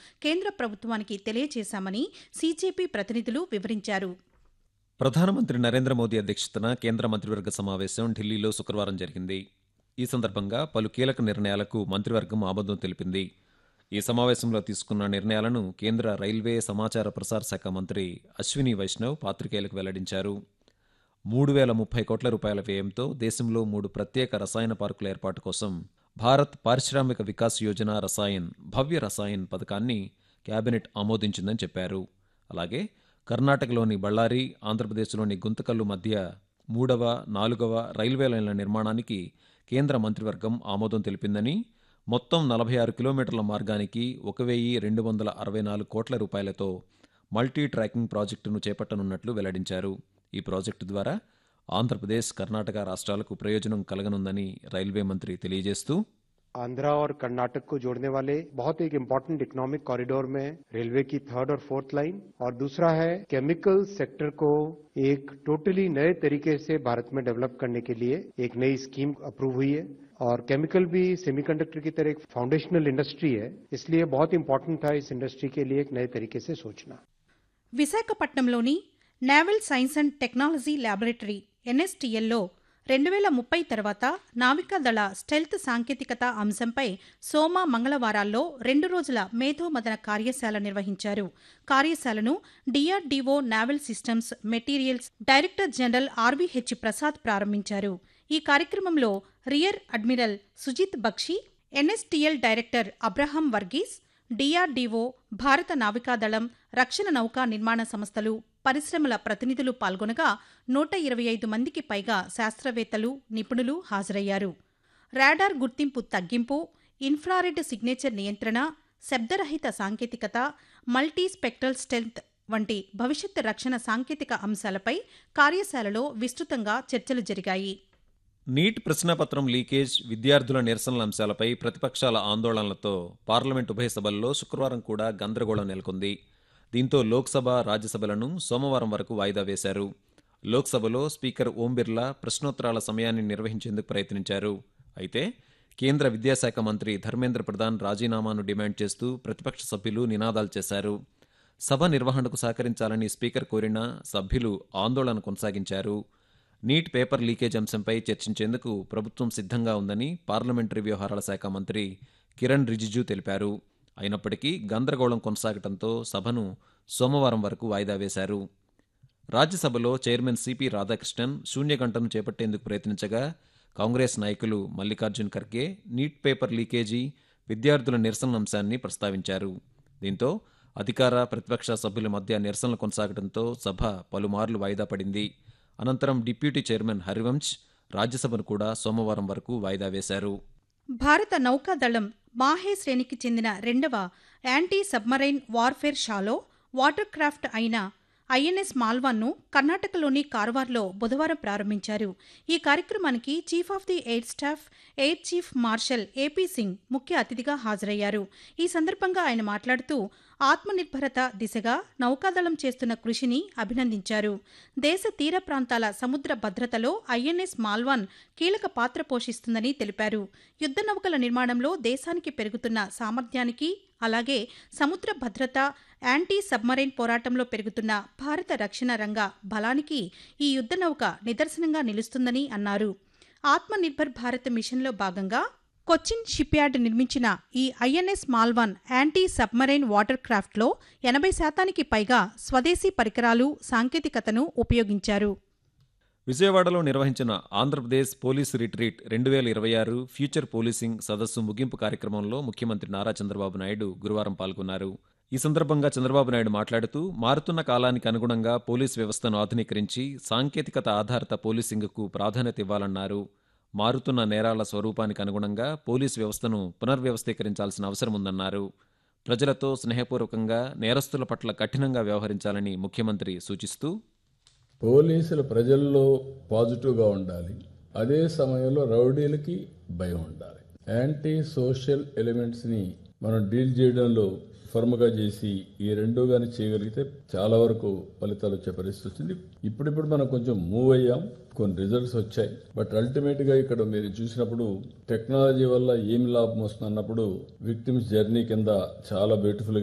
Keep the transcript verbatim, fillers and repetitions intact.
కేంద్ర ప్రభుత్వానికి తెలియజేశామని సీజేపీ ప్రతినిధులు వివరించారు. ప్రధానమంత్రి నరేంద్ర మోదీ అధ్యక్షతన కేంద్ర మంత్రివర్గ సమావేశం ఢిల్లీలో శుక్రవారం జరిగింది. ఈ సందర్భంగా పలు కీలక నిర్ణయాలకు మంత్రివర్గం ఆమోదం తెలిపింది. ఈ సమావేశంలో తీసుకున్న నిర్ణయాలను కేంద్ర రైల్వే సమాచార ప్రసార శాఖ మంత్రి అశ్విని వైష్ణవ్ పాత్రికేయులకు వెల్లడించారు. మూడు వేల ముప్పై కోట్ల రూపాయల వ్యయంతో దేశంలో మూడు ప్రత్యేక రసాయన పార్కుల ఏర్పాటు కోసం భారత్ పారిశ్రామిక వికాస్ యోజన రసాయన్ భవ్య రసాయన్ పథకాన్ని కేబినెట్ ఆమోదించిందని చెప్పారు. అలాగే కర్ణాటకలోని బళ్ళారి, ఆంధ్రప్రదేశ్లోని గుంతకల్లు మధ్య మూడవ, నాలుగవ రైల్వే లైన్ల నిర్మాణానికి కేంద్ర మంత్రివర్గం ఆమోదం తెలిపిందని, మొత్తం నలభై ఆరు కిలోమీటర్ల మార్గానికి ఒక వెయ్యి రెండు వందల అరవై నాలుగు కోట్ల రూపాయలతో మల్టీ ట్రాకింగ్ ప్రాజెక్టును చేపట్టనున్నట్లు వెల్లడించారు. ఈ ప్రాజెక్టు ద్వారా ఆంధ్రప్రదేశ్, కర్ణాటక రాష్ట్రాలకు ప్రయోజనం కలగనుందని రైల్వే మంత్రి తెలియజేస్తూ, आंध्रा और कर्नाटक को जोड़ने वाले बहुत एक इम्पोर्टेंट इकोनॉमिक कॉरिडोर में रेलवे की थर्ड और फोर्थ लाइन, और दूसरा है केमिकल सेक्टर को एक टोटली नए तरीके से भारत में डेवलप करने के लिए एक नई स्कीम अप्रूव हुई है. और केमिकल भी सेमीकंडक्टर की तरह एक फाउंडेशनल इंडस्ट्री है, इसलिए बहुत इंपॉर्टेंट था इस इंडस्ट्री के लिए एक नए तरीके से सोचना. విశాఖపట్నంలోని naval science and technology laboratory ఎన్ఎస్టీఎల్లో రెండు వేల ముప్పై తర్వాత నావికాదళ స్టెల్త్ సాంకేతికత అంశంపై సోమ, మంగళవారాల్లో రెండు రోజుల మేధోమథన కార్యశాల నిర్వహించారు. కార్యశాలను DRDO naval systems materials director general RVH Prasad ప్రారంభించారు. ఈ కార్యక్రమంలో rear admiral Sujith Bakshi, NSTL director Abraham Verghese, DRDO, భారత నావికాదళం, రక్షణ నౌకా నిర్మాణ సంస్థలు, పరిశ్రమల ప్రతినిధులు పాల్గొనగా నూట ఇరవై ఐదు మందికి పైగా శాస్త్రవేత్తలు, నిపుణులు హాజరయ్యారు. రాడార్ గుర్తింపు తగ్గింపు, ఇన్ఫ్రారెడ్ సిగ్నేచర్ నియంత్రణ, శబ్దరహిత సాంకేతికత, మల్టీ స్పెక్ట్రల్ స్టెల్త్ వంటి భవిష్యత్ రక్షణ సాంకేతిక అంశాలపై కార్యశాలలో విస్తృతంగా చర్చలు జరిగాయి. నీట్ ప్రశ్నాపత్రం లీకేజ్, విద్యార్థుల నిరసనల అంశాలపై ప్రతిపక్షాల ఆందోళనలతో పార్లమెంట్ ఉభయ సభల్లో శుక్రవారం కూడా గందరగోళం నెలకొంది. దీంతో లోక్సభ, రాజ్యసభలను సోమవారం వరకు వాయిదా వేశారు. లోక్సభలో స్పీకర్ ఓం బిర్లా ప్రశ్నోత్తరాల సమయాన్ని నిర్వహించేందుకు ప్రయత్నించారు. అయితే కేంద్ర విద్యాశాఖ మంత్రి ధర్మేంద్ర ప్రధాన్ రాజీనామాను డిమాండ్ చేస్తూ ప్రతిపక్ష సభ్యులు నినాదాలు చేశారు. సభ నిర్వహణకు సహకరించాలని స్పీకర్ కోరినా సభ్యులు ఆందోళన కొనసాగించారు. నీట్ పేపర్ లీకేజ్ అంశంపై చర్చించేందుకు ప్రభుత్వం సిద్ధంగా ఉందని పార్లమెంటరీ వ్యవహారాల శాఖ మంత్రి కిరణ్ రిజిజు తెలిపారు. అయినప్పటికీ గందరగోళం కొనసాగడంతో సభను సోమవారం వరకు వాయిదా వేశారు. రాజ్యసభలో చైర్మన్ సిపి రాధాకృష్ణన్ శూన్యగంటను చేపట్టేందుకు ప్రయత్నించగా కాంగ్రెస్ నాయకులు Mallikarjun Kharge neat paper leakage, విద్యార్థుల నిరసన అంశాన్ని ప్రస్తావించారు. దీంతో అధికార, ప్రతిపక్ష సభ్యుల మధ్య నిరసనలు కొనసాగడంతో సభ పలుమార్లు వాయిదా పడింది. అనంతరం డిప్యూటీ చైర్మన్ హరివంశ్ రాజ్యసభను కూడా సోమవారం వరకు వాయిదా వేశారు. భారత నౌకాదళం మాహే శ్రేణికి చెందిన రెండవ anti submarine warfare shallow water craft అయిన ఐఎన్ఎస్ మాల్వాన్ను కర్ణాటకలోని కార్వార్లో బుధవారం ప్రారంభించారు. ఈ కార్యక్రమానికి chief of the air staff, air chief marshal AP Singh ముఖ్య అతిథిగా హాజరయ్యారు. ఈ సందర్భంగా ఆయన మాట్లాడుతూ ఆత్మనిర్భరత దిశగా నౌకాదళం చేస్తున్న కృషిని అభినందించారు. దేశ తీర ప్రాంతాల సముద్ర భద్రతలో ఐఎన్ఎస్ మాల్వాన్ కీలక పాత్ర పోషిస్తుందని తెలిపారు. యుద్ధ నౌకల నిర్మాణంలో దేశానికి పెరుగుతున్న సామర్థ్యానికి, అలాగే సముద్ర భద్రత, యాంటీ సబ్మరైన్ పోరాటంలో పెరుగుతున్న భారత రక్షణ రంగ బలానికి ఈ యుద్ధ నౌక నిదర్శనంగా నిలుస్తుందని అన్నారు. ఆత్మనిర్భర్ భారత్ మిషన్లో భాగంగా కొచ్చిన్ షిప్యార్డ్ నిర్మించిన ఈ INS Malvan anti submarine water క్రాఫ్ట్లో ఎనభై శాతానికి పైగా స్వదేశీ పరికరాలు, సాంకేతికతను ఉపయోగించారు. విజయవాడలో నిర్వహించిన ఆంధ్రప్రదేశ్ పోలీస్ రిట్రీట్ రెండు వేల ఇరవై ఆరు ఫ్యూచర్ పోలీసింగ్ సదస్సు ముగింపు కార్యక్రమంలో ముఖ్యమంత్రి నారా చంద్రబాబు నాయుడు గురువారం పాల్గొన్నారు. ఈ సందర్భంగా చంద్రబాబు నాయుడు మాట్లాడుతూ మారుతున్న కాలానికి అనుగుణంగా పోలీస్ వ్యవస్థను ఆధునీకరించి సాంకేతికత ఆధారిత పోలీసింగ్కు ప్రాధాన్యత ఇవ్వాలన్నారు. మారుతున్న నేరాల స్వరూపానికి అనుగుణంగా పోలీసు వ్యవస్థను పునర్వ్యవస్థీకరించాల్సిన అవసరం ఉందన్నారు. ప్రజలతో స్నేహపూర్వకంగా, నేరస్తుల పట్ల కఠినంగా వ్యవహరించాలని ముఖ్యమంత్రి సూచిస్తూ, పోలీసులు ప్రజల్లో పాజిటివ్గా ఉండాలి, అదే సమయంలో రౌడీలకి భయం ఉండాలి. యాంటీ సోషల్ ఎలిమెంట్స్ని మనం డీల్ చేయడంలో ఫర్మ్గా చేసి ఈ రెండు కానీ చేయగలిగితే చాలా వరకు ఫలితాలు వచ్చే పరిస్థితి వచ్చింది. ఇప్పుడిప్పుడు మనం కొంచెం మూవ్ అయ్యాం, కొన్ని రిజల్ట్స్ వచ్చాయి. బట్ అల్టిమేట్గా ఇక్కడ మీరు చూసినప్పుడు టెక్నాలజీ వల్ల ఏమి లాభం వస్తుంది అన్నప్పుడు విక్టిమ్స్ జర్నీ కింద చాలా బ్యూటిఫుల్